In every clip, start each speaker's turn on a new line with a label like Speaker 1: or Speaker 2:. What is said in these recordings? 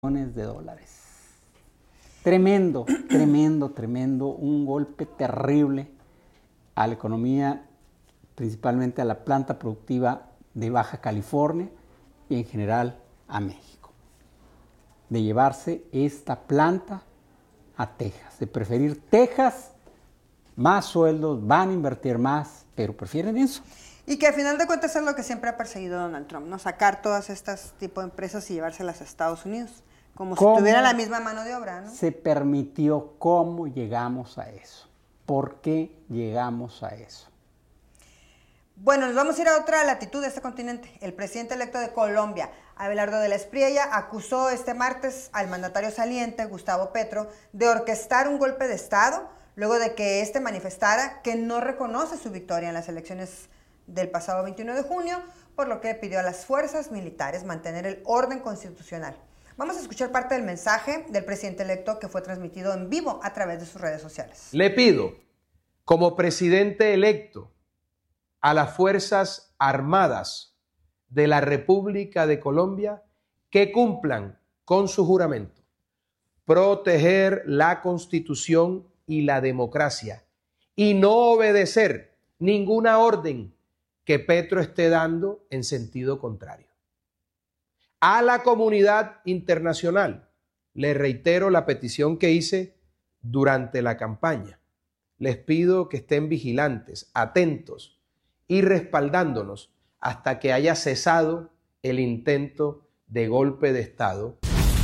Speaker 1: millones de dólares. Tremendo, tremendo, un golpe terrible a la economía, principalmente a la planta productiva de Baja California y en general a México. De llevarse esta planta a Texas, de preferir Texas, más sueldos, van a invertir más, pero prefieren eso.
Speaker 2: Y que al final de cuentas es lo que siempre ha perseguido Donald Trump, ¿no? Sacar todas estas tipos de empresas y llevárselas a Estados Unidos, como si tuvieran la misma mano de obra, ¿no?
Speaker 1: Se permitió, ¿cómo llegamos a eso? ¿Por qué llegamos a eso?
Speaker 2: Bueno, nos vamos a ir a otra latitud de este continente. El presidente electo de Colombia, Abelardo de la Espriella, acusó este martes al mandatario saliente, Gustavo Petro, de orquestar un golpe de Estado, luego de que éste manifestara que no reconoce su victoria en las elecciones del pasado 21 de junio, por lo que pidió a las fuerzas militares mantener el orden constitucional. Vamos a escuchar parte del mensaje del presidente electo que fue transmitido en vivo a través de sus redes sociales.
Speaker 3: Le pido, como presidente electo, a las Fuerzas Armadas de la República de Colombia que cumplan con su juramento, proteger la Constitución y la democracia y no obedecer ninguna orden que Petro esté dando en sentido contrario. A la comunidad internacional le reitero la petición que hice durante la campaña. Les pido que estén vigilantes, atentos y respaldándonos hasta que haya cesado el intento de golpe de Estado.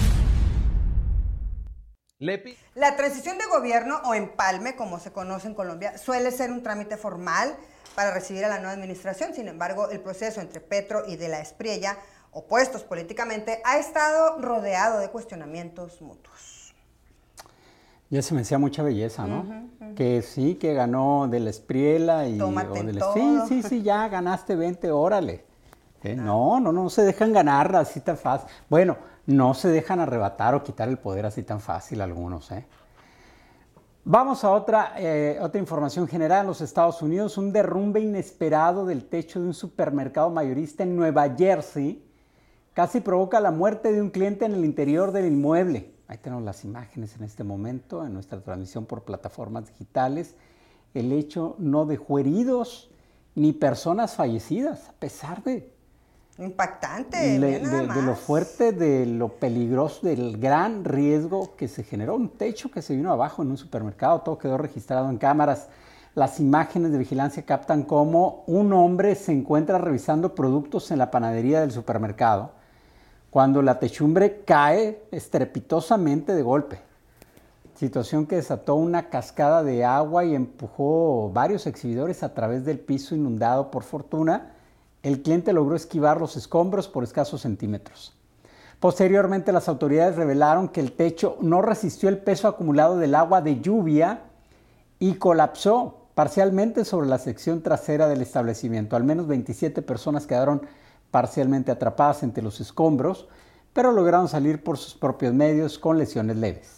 Speaker 2: La transición de gobierno o empalme, como se conoce en Colombia, suele ser un trámite formal para recibir a la nueva administración. Sin embargo, el proceso entre Petro y de la Espriella, opuestos políticamente, ha estado rodeado de cuestionamientos mutuos.
Speaker 1: Ya se me hacía mucha belleza, ¿no? Que sí, que ganó de la Espriella y...
Speaker 2: Tómate
Speaker 1: de la,
Speaker 2: todo.
Speaker 1: Sí, ya ganaste 20, órale. No se dejan ganar así tan fácil. Bueno, no se dejan arrebatar o quitar el poder así tan fácil algunos, ¿eh? Vamos a otra información general. En los Estados Unidos, un derrumbe inesperado del techo de un supermercado mayorista en Nueva Jersey casi provoca la muerte de un cliente en el interior del inmueble. Ahí tenemos las imágenes en este momento en nuestra transmisión por plataformas digitales. El hecho no dejó heridos ni personas fallecidas, a pesar de...
Speaker 2: Impactante,
Speaker 1: de lo fuerte, de lo peligroso, del gran riesgo que se generó. Un techo que se vino abajo en un supermercado, todo quedó registrado en cámaras. Las imágenes de vigilancia captan cómo un hombre se encuentra revisando productos en la panadería del supermercado cuando la techumbre cae estrepitosamente de golpe. Situación que desató una cascada de agua y empujó varios exhibidores a través del piso inundado. Por fortuna, el cliente logró esquivar los escombros por escasos centímetros. Posteriormente, las autoridades revelaron que el techo no resistió el peso acumulado del agua de lluvia y colapsó parcialmente sobre la sección trasera del establecimiento. Al menos 27 personas quedaron parcialmente atrapadas entre los escombros, pero lograron salir por sus propios medios con lesiones leves.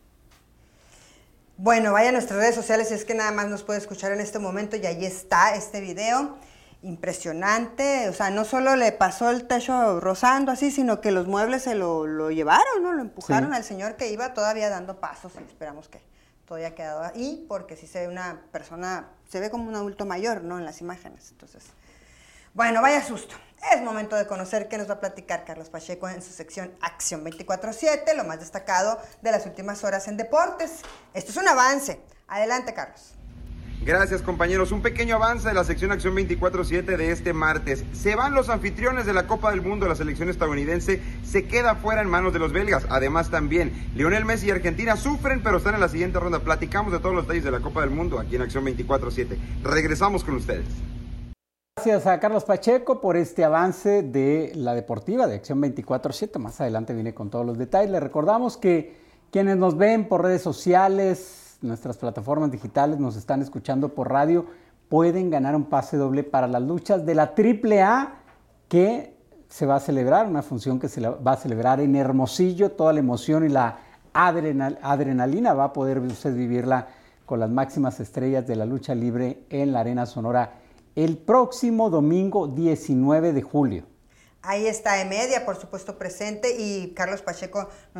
Speaker 2: Bueno, vaya a nuestras redes sociales si es que nada más nos puede escuchar en este momento y ahí está este video. Impresionante, o sea, no solo le pasó el techo rozando así, sino que los muebles se lo llevaron, ¿no? Lo empujaron al señor que iba todavía dando pasos y esperamos que todavía ha quedado ahí, porque si se ve una persona, se ve como un adulto mayor, ¿no? En las imágenes, entonces, bueno, vaya susto. Es momento de conocer qué nos va a platicar Carlos Pacheco en su sección Acción 24/7, lo más destacado de las últimas horas en deportes. Esto es un avance. Adelante, Carlos.
Speaker 4: Gracias, compañeros. Un pequeño avance de la sección Acción 24/7 de este martes. Se van los anfitriones de la Copa del Mundo. La selección estadounidense se queda fuera en manos de los belgas. Además, también Lionel Messi y Argentina sufren, pero están en la siguiente ronda. Platicamos de todos los detalles de la Copa del Mundo aquí en Acción 24/7. Regresamos con ustedes.
Speaker 1: Gracias a Carlos Pacheco por este avance de la deportiva de Acción 24/7. Más adelante viene con todos los detalles. Les recordamos que quienes nos ven por redes sociales, nuestras plataformas digitales, nos están escuchando por radio, pueden ganar un pase doble para las luchas de la AAA que se va a celebrar, una función que se va a celebrar en Hermosillo. Toda la emoción y la adrenalina va a poder usted vivirla con las máximas estrellas de la lucha libre en la Arena Sonora el próximo domingo 19 de julio.
Speaker 2: Ahí está Emedia, por supuesto, presente, y Carlos Pacheco